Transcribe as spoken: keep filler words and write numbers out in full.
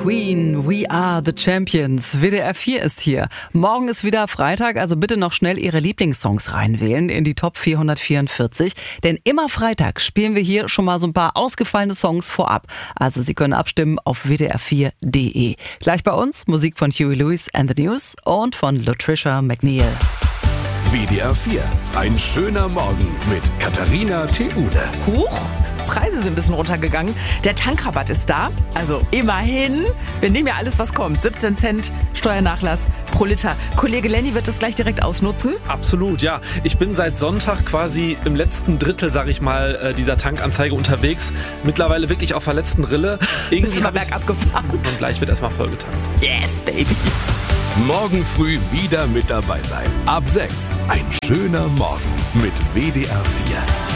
Queen, We Are the Champions. W D R vier ist hier. Morgen ist wieder Freitag, also bitte noch schnell Ihre Lieblingssongs reinwählen in die Top vierhundertvierundvierzig. Denn immer Freitag spielen wir hier schon mal so ein paar ausgefallene Songs vorab. Also Sie können abstimmen auf w d r vier punkt d e. Gleich bei uns Musik von Huey Lewis and the News und von Latricia McNeil. W D R vier. Ein schöner Morgen mit Katharina Theune. Huch, Preise sind ein bisschen runtergegangen. Der Tankrabatt ist da. Also immerhin. Wir nehmen ja alles, was kommt. siebzehn Cent Steuernachlass pro Liter. Kollege Lenny wird das gleich direkt ausnutzen. Absolut, ja. Ich bin seit Sonntag quasi im letzten Drittel, sag ich mal, dieser Tankanzeige unterwegs. Mittlerweile wirklich auf der letzten Rille. Irgendwie mal bergab gefahren. Und gleich wird erstmal vollgetankt. Yes, baby. Morgen früh wieder mit dabei sein. Ab sechs. Ein schöner Morgen mit W D R vier.